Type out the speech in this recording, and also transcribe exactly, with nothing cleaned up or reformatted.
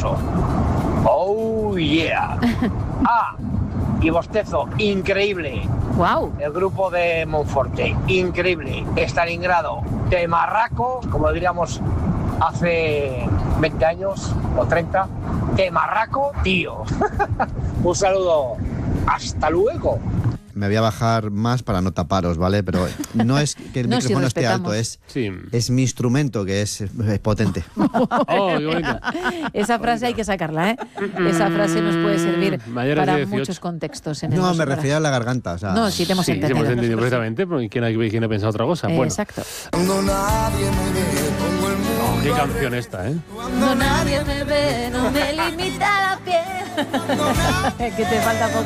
maravilloso. Oh, yeah. Ah, y bostezo, increíble. Wow. El grupo de Monforte, increíble. Stalingrado, de marraco, como diríamos hace veinte años o treinta. De marraco, tío. Un saludo. Hasta luego. Me voy a bajar más para no taparos, ¿vale? Pero no es que el No, micrófono si esté respetamos. alto, es, Sí. es mi instrumento que es, es potente. Oh, qué bonito. Esa frase hay que sacarla, ¿eh? Esa frase nos puede servir Mayores para de dieciocho. muchos contextos. En el No, Oso me Corazón. refería a la garganta. O sea, No, sí te hemos Sí, sí, entendido. hemos entendido nosotros sí. perfectamente, porque ¿quién ha, quién ha pensado otra cosa? Eh, Bueno, Exacto. oh, qué canción esta, ¿eh? Cuando nadie me ve, no me limita la piel. Que te falta poco.